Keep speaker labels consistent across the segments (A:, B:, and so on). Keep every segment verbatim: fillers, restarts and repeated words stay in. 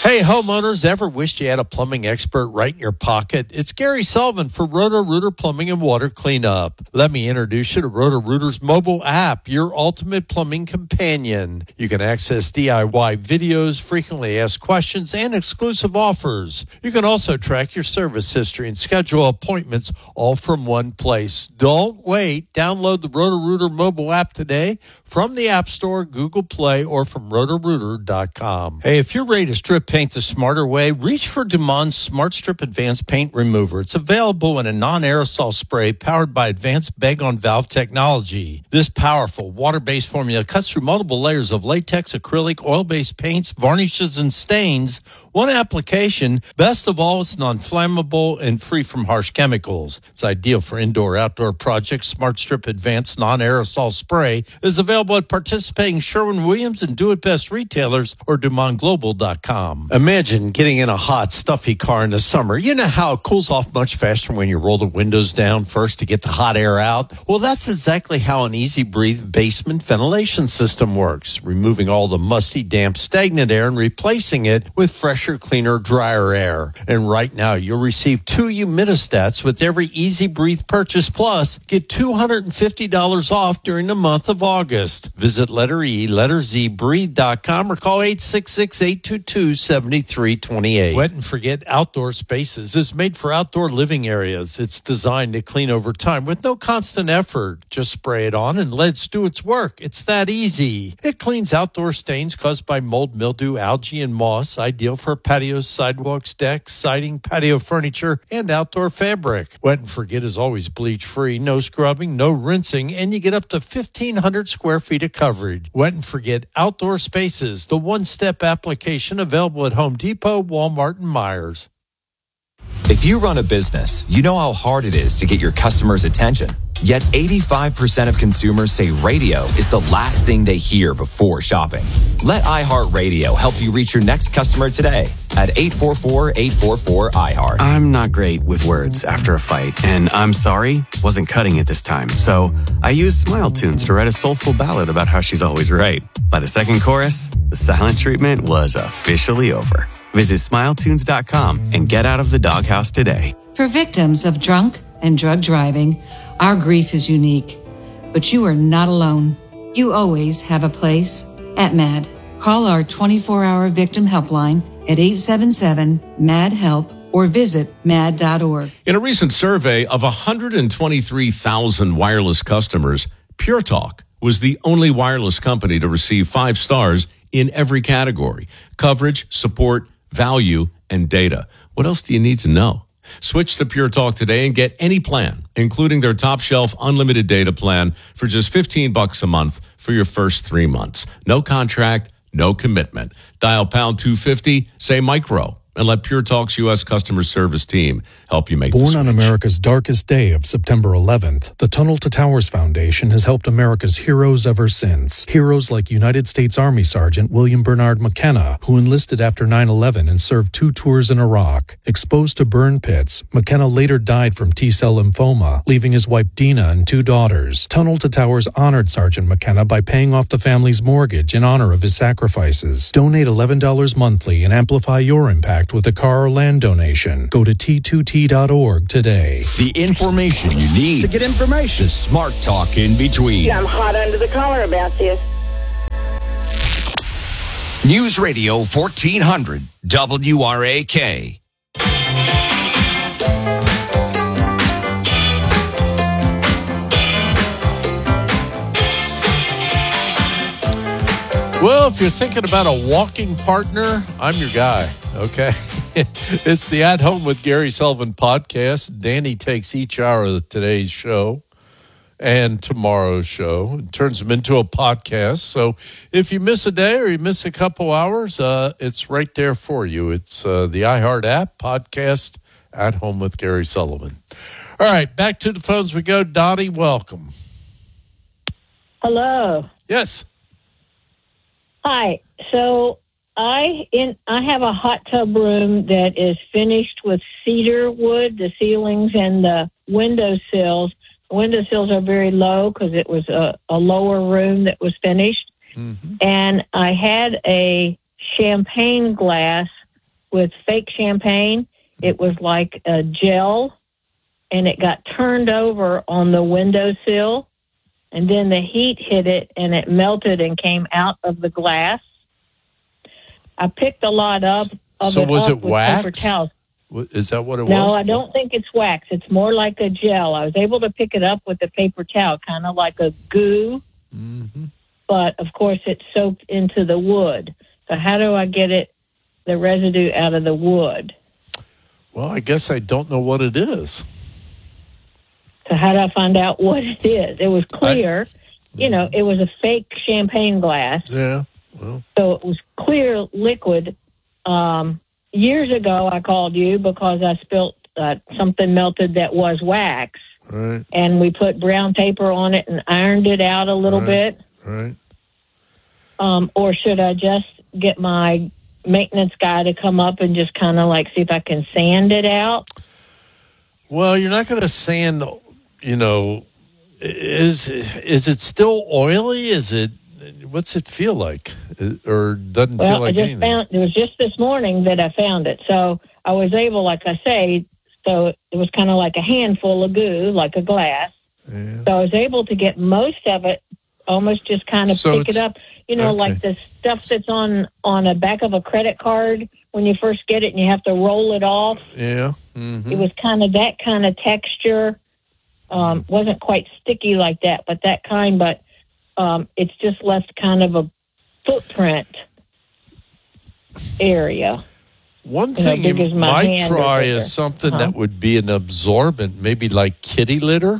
A: Hey, homeowners, ever wished you had a plumbing expert right in your pocket? It's Gary Sullivan for Roto-Rooter Plumbing and Water Cleanup. Let me introduce you to Roto-Rooter's mobile app, your ultimate plumbing companion. You can access D I Y videos, frequently asked questions, and exclusive offers. You can also track your service history and schedule appointments all from one place. Don't wait. Download the Roto-Rooter mobile app today from the App Store, Google Play, or from roto rooter dot com. Hey, if you're ready to strip paint the smarter way, reach for Dumond's Smart Strip Advanced Paint Remover. It's available in a non-aerosol spray powered by advanced bag-on-valve technology. This powerful water-based formula cuts through multiple layers of latex, acrylic, oil-based paints, varnishes, and stains. One application. Best of all, it's non-flammable and free from harsh chemicals. It's ideal for indoor-outdoor projects. Smart Strip Advanced Non-Aerosol Spray is available at participating Sherwin-Williams and Do It Best retailers or Dumond Global dot com. Imagine getting in a hot, stuffy car in the summer. You know how it cools off much faster when you roll the windows down first to get the hot air out? Well, that's exactly how an Easy Breathe basement ventilation system works, removing all the musty, damp, stagnant air and replacing it with fresher, cleaner, drier air. And right now, you'll receive two humidistats with every Easy Breathe purchase. Plus, get two hundred fifty dollars off during the month of August. Visit letter E, letter Z, breathe dot com or call eight six six, eight two two, seven three two eight. Wet and Forget Outdoor Spaces is made for outdoor living areas. It's designed to clean over time with no constant effort. Just spray it on and let it do its work. It's that easy. It cleans outdoor stains caused by mold, mildew, algae, and moss. Ideal for patios, sidewalks, decks, siding, patio furniture, and outdoor fabric. Wet and Forget is always bleach-free, no scrubbing, no rinsing, and you get up to fifteen hundred square feet of coverage. Wet and Forget Outdoor Spaces, the one-step application available at Home Depot, Walmart, and Myers.
B: If you run a business, you know how hard it is to get your customers' attention. Yet eighty-five percent of consumers say radio is the last thing they hear before shopping. Let iHeartRadio help you reach your next customer today at eight four four, eight four four, I heart.
C: I'm not great with words after a fight, and I'm sorry wasn't cutting it this time. So I used Smile Tunes to write a soulful ballad about how she's always right. By the second chorus, the silent treatment was officially over. Visit smile tunes dot com and get out of the doghouse today.
D: For victims of drunk and drug driving, our grief is unique, but you are not alone. You always have a place at MAD. Call our twenty-four hour victim helpline at eight seven seven, M A D, HELP or visit mad dot org.
E: In a recent survey of one hundred twenty-three thousand wireless customers, Pure Talk was the only wireless company to receive five stars in every category: coverage, support, value, and data. What else do you need to know? Switch to Pure Talk today and get any plan, including their top shelf unlimited data plan for just fifteen bucks a month for your first three months. No contract, no commitment. Dial pound two fifty, say micro, and let Pure Talk's U S customer service team help you make the switch.
F: Born on America's darkest day of September eleventh, the Tunnel to Towers Foundation has helped America's heroes ever since. Heroes like United States Army Sergeant William Bernard McKenna, who enlisted after nine eleven and served two tours in Iraq. Exposed to burn pits, McKenna later died from T-cell lymphoma, leaving his wife Dina and two daughters. Tunnel to Towers honored Sergeant McKenna by paying off the family's mortgage in honor of his sacrifices. Donate eleven dollars monthly and amplify your impact with a car or land donation. Go to T two T dot org today.
G: The information you need
H: to get information.
G: The smart talk in between.
I: I'm hot under the collar about this.
G: News Radio fourteen hundred W R A K.
A: Well, if you're thinking about a walking partner, I'm your guy, okay? It's the At Home with Gary Sullivan podcast. Danny takes each hour of today's show and tomorrow's show and turns them into a podcast. So if you miss a day or you miss a couple hours, uh, it's right there for you. It's uh, the iHeart app, podcast, At Home with Gary Sullivan. All right, back to the phones we go. Dottie, welcome.
I: Hello.
A: Yes.
I: Hi. So I in I have a hot tub room that is finished with cedar wood, the ceilings and the windowsills. The windowsills are very low because it was a, a lower room that was finished. Mm-hmm. And I had a champagne glass with fake champagne. It was like a gel, and it got turned over on the windowsill, and then the heat hit it, and it melted and came out of the glass. I picked a lot up of
A: So
I: it
A: was
I: up
A: it
I: with
A: wax?
I: paper towels.
A: What- Is that what it
I: No,
A: was?
I: I don't think it's wax. It's more like a gel. I was able to pick it up with a paper towel, kind of like a goo,
A: Mm-hmm.
I: but of course it's soaked into the wood. So how do I get it, the residue out of the wood?
A: Well, I guess I don't know what it is.
I: So how do I find out what it is? It was clear. You know, it was a fake champagne glass.
A: Yeah. Well,
I: So it was clear liquid. Um, years ago, I called you because I spilt uh, something melted that was wax.
A: right,
I: And we put brown paper on it and ironed it out a little
A: Right.
I: bit.
A: right.
I: Um, or should I just get my maintenance guy to come up and just kind of like see if I can sand it out?
A: Well, you're not going to sand, you know, is is it still oily? Is it, what's it feel like? Or doesn't
I: Well,
A: feel like
I: I just
A: anything?
I: found, it was just this morning that I found it. So I was able, like I say, so it was kind of like a handful of goo, like a glass.
A: Yeah.
I: So I was able to get most of it, almost just kind of
A: So
I: pick it
A: it's-
I: up. You know,
A: okay.
I: like the stuff that's on, on the back of a credit card when you first get it and you have to roll it off.
A: Yeah. Mm-hmm.
I: It was kind of that kind of texture. Um, wasn't quite sticky like that, but that kind. But um, it's just left kind of a footprint area.
A: One
I: You know,
A: thing
I: big
A: you
I: as my
A: might
I: hand or
A: try
I: bigger.
A: is something
I: Uh-huh.
A: that would be an absorbent, maybe like kitty litter.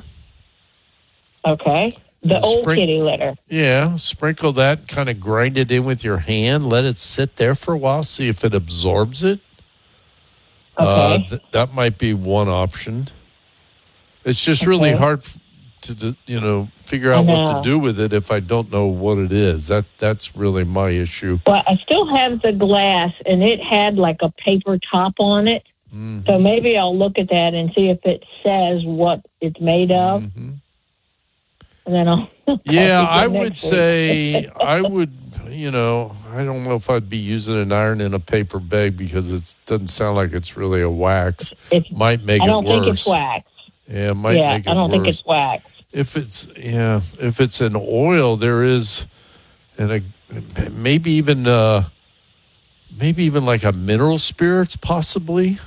I: Okay, the
A: Yeah,
I: old
A: spring-
I: kitty litter.
A: Yeah, sprinkle that, kind of grind it in with your hand, let it sit there for a while, see if it absorbs it. Uh,
I: Okay.
A: th- that might be one option. It's just really
I: Okay.
A: hard f- to, d- you know, figure
I: I
A: out what to
I: know.
A: do with it if I don't know what it is. That that's really my issue.
I: Well, I still have the glass, and it had like a paper top on it.
A: Mhm.
I: So maybe I'll look at that and see if it says what it's made of,
A: Mhm.
I: and then I'll.
A: Yeah,
I: I'll
A: I
I: do that
A: would
I: next week.
A: say I would, you know, I don't know if I'd be using an iron in a paper bag because it doesn't sound like it's really a wax.
I: It's,
A: Might make
I: I
A: it
I: don't
A: worse.
I: think it's wax.
A: Yeah, it might
I: yeah,
A: make it
I: I don't
A: worse.
I: think it's wax.
A: If it's yeah, if it's an oil, there is, and a, maybe even uh, maybe even like a mineral spirits, possibly,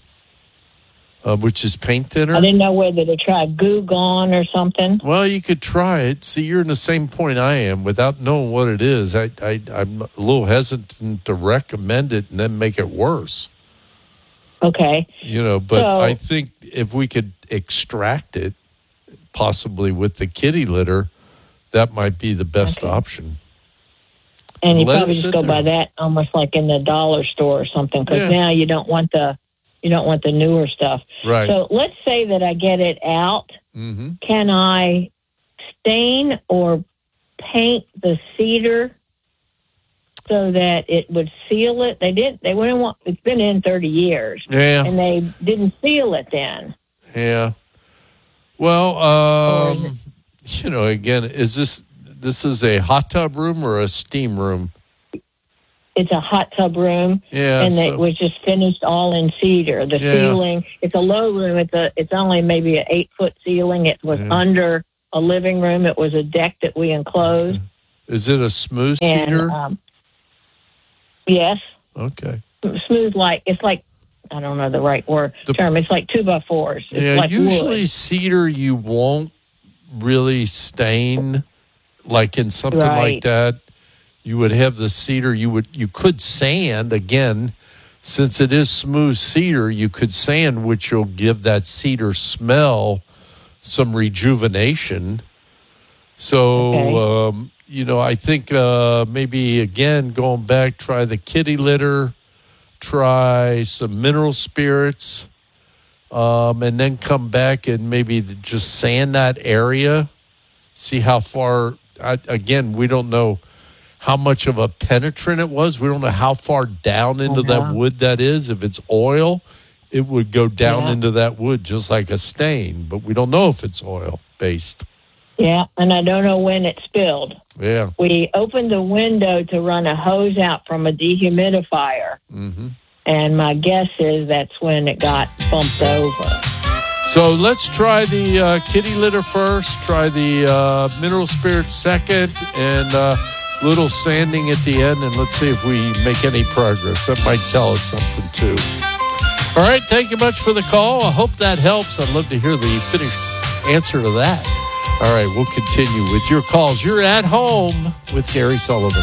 A: uh, which is paint thinner.
I: I didn't know whether to try Goo Gone or something.
A: Well, you could try it. See, you're in the same point I am. Without knowing what it is, I, I I'm a little hesitant to recommend it and then make it worse.
I: Okay.
A: You know, but
I: So-
A: I think if we could extract it, possibly with the kitty litter, that might be the best
I: Okay.
A: option.
I: And you
A: Let it
I: probably just
A: sit
I: go
A: there.
I: by that almost like in the dollar store or something, because
A: Yeah.
I: now you don't want the you don't want the newer stuff.
A: Right.
I: So let's say that I get it out.
A: Mm-hmm.
I: Can I stain or paint the cedar so that it would seal it? They didn't. They wouldn't want. It's been in thirty years,
A: Yeah.
I: and they didn't seal it then.
A: Yeah. Well,
I: Or is
A: um, you know, again, is this this is a hot tub room or a steam room?
I: It's a hot tub room,
A: Yeah.
I: and
A: so-
I: it was just finished all in cedar. The
A: Yeah.
I: ceiling, it's a low room. It's a, it's only maybe an eight foot ceiling. It was
A: Yeah.
I: under a living room. It was a deck that we enclosed.
A: is it a smooth
I: And
A: cedar?
I: um, yes,
A: Okay.
I: smooth like it's like I don't know the right word
A: The-
I: term. It's like two by fours. It's
A: Yeah.
I: like
A: Usually,
I: wood.
A: cedar you won't really stain, like in something like
I: Right.
A: that. You would have the cedar. You would you could sand again, since it is smooth cedar. You could sand, which will give that cedar smell some rejuvenation. So,
I: Okay.
A: um, you know, I think uh, maybe again going back, try the kitty litter, try some mineral spirits, um, and then come back and maybe just sand that area. See how far. I, again, we don't know how much of a penetrant it was. We don't know how far down into that
I: Uh-huh.
A: wood that is. If it's oil, it would go down
I: Yeah.
A: into that wood just like a stain, but we don't know if it's oil based.
I: Yeah, and I don't know when it spilled.
A: Yeah.
I: We opened the window to run a hose out from a dehumidifier,
A: Mm-hmm.
I: And my guess is that's when it got bumped over.
A: So let's try the uh, kitty litter first, try the uh, mineral spirits second, and uh, little sanding at the end, and let's see if we make any progress. That might tell us something, too. All right, thank you much for the call. I hope that helps. I'd love to hear the finished answer to that. All right, we'll continue with your calls. You're at home with Gary Sullivan.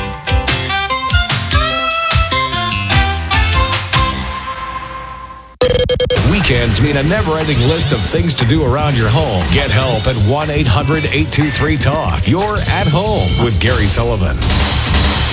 H: Weekends mean a never-ending list of things to do around your home. Get help at one eight hundred eight two three talk. You're at home with Gary Sullivan.